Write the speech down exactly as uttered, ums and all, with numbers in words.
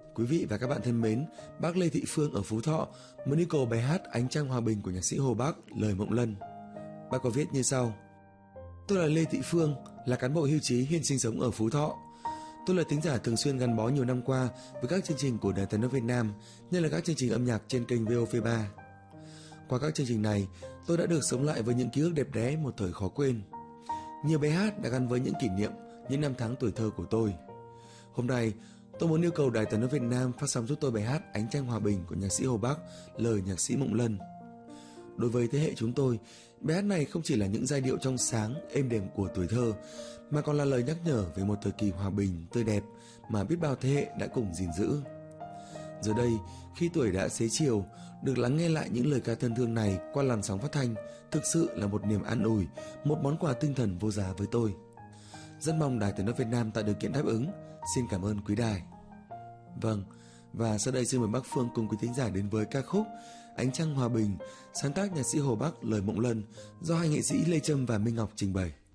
Quý vị và các bạn thân mến, bác Lê Thị Phương ở Phú Thọ muốn yêu cầu bài hát Ánh Trăng Hòa Bình của nhạc sĩ Hồ Bắc, lời Mộng Lân. Bác có viết như sau: Tôi là Lê Thị Phương, là cán bộ hưu trí hiện sinh sống ở Phú Thọ. Tôi là thính giả thường xuyên gắn bó nhiều năm qua với các chương trình của Đài Tiếng nói Việt Nam, nhất là các chương trình âm nhạc trên kênh vê o vê ba. Qua các chương trình này, tôi đã được sống lại với những ký ức đẹp đẽ một thời khó quên. Nhiều bài hát đã gắn với những kỷ niệm, những năm tháng tuổi thơ của tôi. Hôm nay, tôi muốn yêu cầu Đài Tiếng nói Việt Nam phát sóng giúp tôi bài hát Ánh Trăng Hòa Bình của nhạc sĩ Hồ Bắc, lời nhạc sĩ Mộng Lân. Đối với thế hệ chúng tôi, bài hát này không chỉ là những giai điệu trong sáng, êm đềm của tuổi thơ, mà còn là lời nhắc nhở về một thời kỳ hòa bình, tươi đẹp mà biết bao thế hệ đã cùng gìn giữ. Giờ đây, khi tuổi đã xế chiều, được lắng nghe lại những lời ca thân thương này qua làn sóng phát thanh thực sự là một niềm an ủi, một món quà tinh thần vô giá với tôi. Rất mong Đài Tiếng nói Việt Nam tạo điều kiện đáp ứng. Xin cảm ơn quý đài. Vâng, và sau đây xin mời bác Phương cùng quý thính giả đến với ca khúc Ánh Trăng Hòa Bình, sáng tác nhạc sĩ Hồ Bắc, lời Mộng Lân, do hai nghệ sĩ Lê Trâm và Minh Ngọc trình bày.